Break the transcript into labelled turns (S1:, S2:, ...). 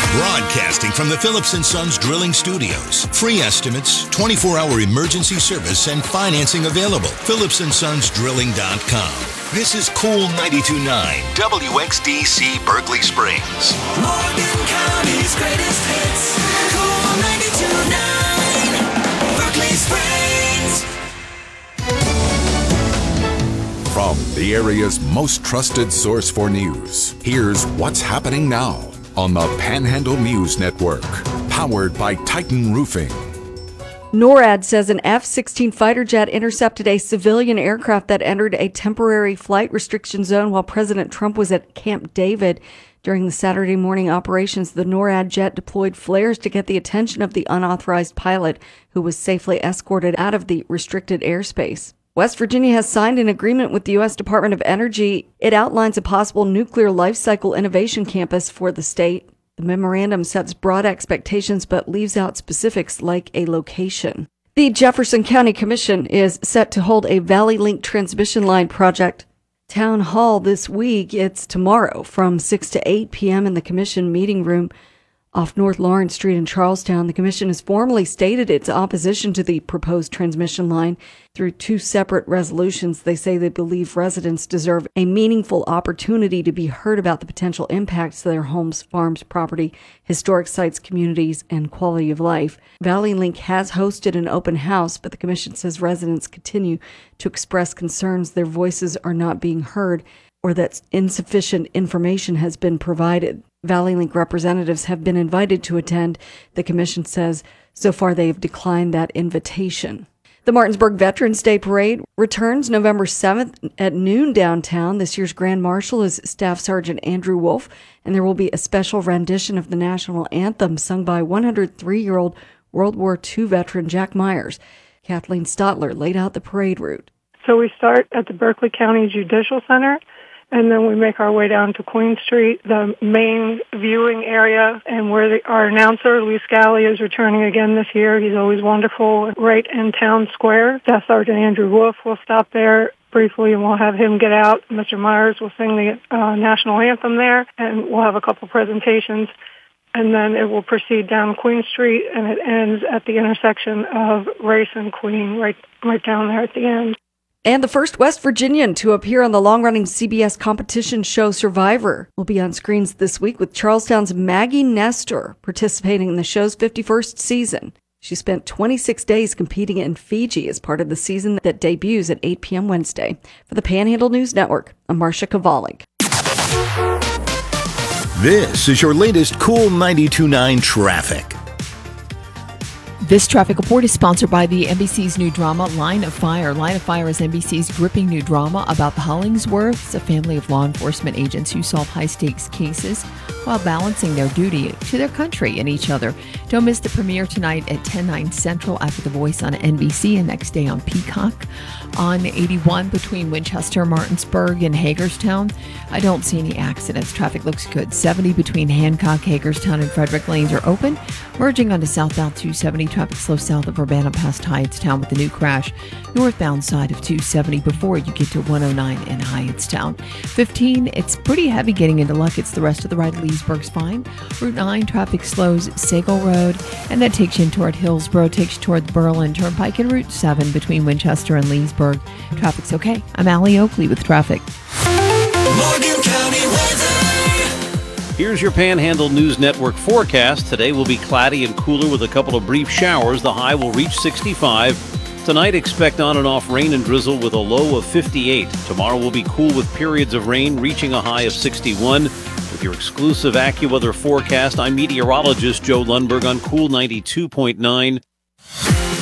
S1: Broadcasting from the Phillips & Sons Drilling Studios. Free estimates, 24-hour emergency service, and financing available. PhillipsandSonsDrilling.com. This is Cool 92.9 WXDC Berkeley Springs.
S2: Morgan County's greatest hits. Cool 92.9 Berkeley Springs.
S3: From the area's most trusted source for news, here's what's happening now on the Panhandle News Network, powered by Titan Roofing.
S4: NORAD says an F-16 fighter jet intercepted a civilian aircraft that entered a temporary flight restriction zone while President Trump was at Camp David. During the Saturday morning operations, the NORAD jet deployed flares to get the attention of the unauthorized pilot, who was safely escorted out of the restricted airspace. West Virginia has signed an agreement with the U.S. Department of Energy. It outlines a possible nuclear life cycle innovation campus for the state. The memorandum sets broad expectations but leaves out specifics like a location. The Jefferson County Commission is set to hold a Valley Link transmission line project town hall this week. It's tomorrow from 6 to 8 p.m. in the Commission meeting room off North Lawrence Street in Charlestown. The Commission has formally stated its opposition to the proposed transmission line through two separate resolutions. They say they believe residents deserve a meaningful opportunity to be heard about the potential impacts to their homes, farms, property, historic sites, communities, and quality of life. Valley Link has hosted an open house, but the Commission says residents continue to express concerns their voices are not being heard or that insufficient information has been provided. Valley Link representatives have been invited to attend. The Commission says so far they have declined that invitation. The Martinsburg Veterans Day Parade returns November 7th at noon downtown. This year's Grand Marshal is Staff Sergeant Andrew Wolf, and there will be a special rendition of the national anthem sung by 103-year-old World War II veteran Jack Myers. Kathleen Stotler laid out the parade route.
S5: So we start at the Berkeley County Judicial Center, and then we make our way down to Queen Street, the main viewing area, and where our announcer, Lee Scally, is returning again this year. He's always wonderful, right in Town Square. Staff Sergeant Andrew Wolf will stop there briefly, and we'll have him get out. Mr. Myers will sing the national anthem there, and we'll have a couple presentations. And then it will proceed down Queen Street, and it ends at the intersection of Race and Queen, right down there at the end.
S4: And the first West Virginian to appear on the long-running CBS competition show Survivor will be on screens this week with Charlestown's Maggie Nestor participating in the show's 51st season. She spent 26 days competing in Fiji as part of the season that debuts at 8 p.m. Wednesday. For the Panhandle News Network, I'm Marcia Kovalik.
S1: This is your latest Cool 92.9 traffic.
S6: This traffic report is sponsored by the NBC's new drama, Line of Fire. Line of Fire is NBC's gripping new drama about the Hollingsworths, a family of law enforcement agents who solve high-stakes cases while balancing their duty to their country and each other. Don't miss the premiere tonight at 10/9 Central after The Voice on NBC and next day on Peacock. On 81 between Winchester, Martinsburg, and Hagerstown, I don't see any accidents. Traffic looks good. 70 between Hancock, Hagerstown, and Frederick lanes are open. Merging onto southbound 270, traffic slow south of Urbana past Hyattstown with a new crash. Northbound side of 270 before you get to 109 in Hyattstown. 15, it's pretty heavy getting into Luckett's. The rest of the ride at Leesburg's fine. Route 9, traffic slows Sagal Road, and that takes you in toward Hillsborough, takes you toward the Berlin Turnpike, and Route 7 between Winchester and Leesburg. Traffic's okay. I'm Allie Oakley with traffic.
S2: Morgan County weather.
S7: Here's your Panhandle News Network forecast. Today will be cloudy and cooler with a couple of brief showers. The high will reach 65. Tonight, expect on and off rain and drizzle with a low of 58. Tomorrow will be cool with periods of rain reaching a high of 61. With your exclusive AccuWeather forecast, I'm meteorologist Joe Lundberg on Cool 92.9